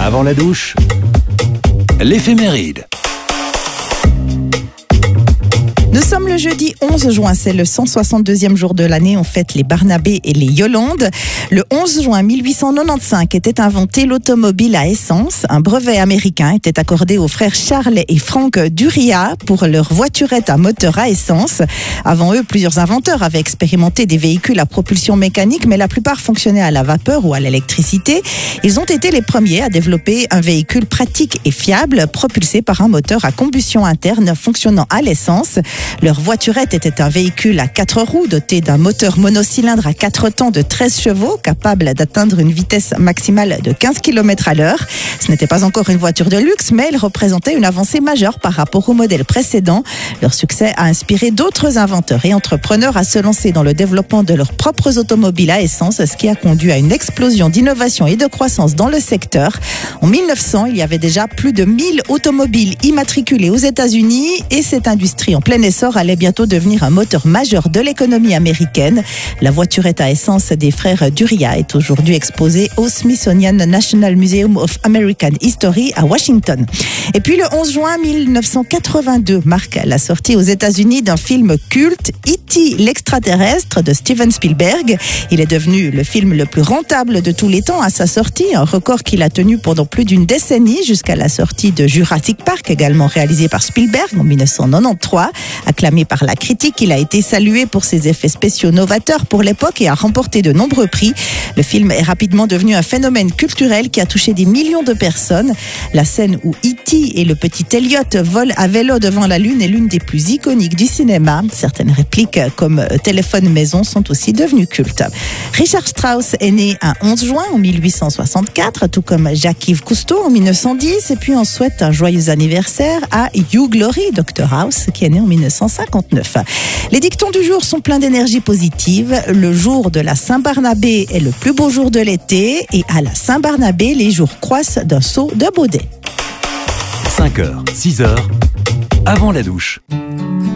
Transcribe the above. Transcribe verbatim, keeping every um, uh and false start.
Avant la douche, l'éphéméride. Nous sommes le jeudi onze juin, c'est le cent soixante-deuxième jour de l'année. On fête les Barnabé et les Yolande. Le onze juin mille huit cent quatre-vingt-quinze était inventé l'automobile à essence. Un brevet américain était accordé aux frères Charles et Frank Duryea pour leur voiturette à moteur à essence. Avant eux, plusieurs inventeurs avaient expérimenté des véhicules à propulsion mécanique, mais la plupart fonctionnaient à la vapeur ou à l'électricité. Ils ont été les premiers à développer un véhicule pratique et fiable, propulsé par un moteur à combustion interne fonctionnant à l'essence. Leur voiturette était un véhicule à quatre roues doté d'un moteur monocylindre à quatre temps de treize chevaux, capable d'atteindre une vitesse maximale de quinze kilomètres à l'heure. Ce n'était pas encore une voiture de luxe, mais elle représentait une avancée majeure par rapport au modèle précédent. Leur succès a inspiré d'autres inventeurs et entrepreneurs à se lancer dans le développement de leurs propres automobiles à essence, ce qui a conduit à une explosion d'innovation et de croissance dans le secteur. En mille neuf cents, il y avait déjà plus de mille automobiles immatriculées aux États-Unis et cette industrie en plein essor allait bientôt devenir un moteur majeur de l'économie américaine. La voiturette à essence des frères Duryea est aujourd'hui exposée au Smithsonian National Museum of American History à Washington. Et puis le onze juin mille neuf cent quatre-vingt-deux marque la sortie aux États-Unis d'un film culte, E T l'extraterrestre de Steven Spielberg. Il est devenu le film le plus rentable de tous les temps à sa sortie, un record qu'il a tenu pendant plus d'une décennie jusqu'à la sortie de Jurassic Park, également réalisé par Spielberg en mille neuf cent quatre-vingt-treize. Acclamé par la critique, il a été salué pour ses effets spéciaux novateurs pour l'époque et a remporté de nombreux prix. Le film est rapidement devenu un phénomène culturel qui a touché des millions de personnes. La scène où E T et le petit Elliot volent à vélo devant la Lune est l'une des plus iconiques du cinéma. Certaines répliques comme téléphone maison sont aussi devenues cultes. Richard Strauss est né un onze juin en mille huit cent soixante-quatre, tout comme Jacques-Yves Cousteau en mille neuf cent dix. Et puis on souhaite un joyeux anniversaire à Hugh Laurie, docteur House, qui est né en mille neuf cent cinquante-neuf. Les dictons du jour sont pleins d'énergie positive. Le jour de la Saint-Barnabé est le plus beau jour de l'été et à la Saint-Barnabé, les jours croissent d'un seau de Baudet. cinq heures, six heures, avant la douche.